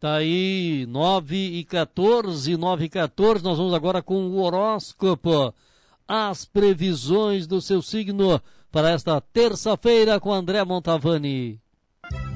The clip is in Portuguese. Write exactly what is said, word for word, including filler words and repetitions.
Tá aí, nove e quatorze, nove e quatorze, nós vamos agora com o horóscopo. As previsões do seu signo para esta terça-feira com André Montavani.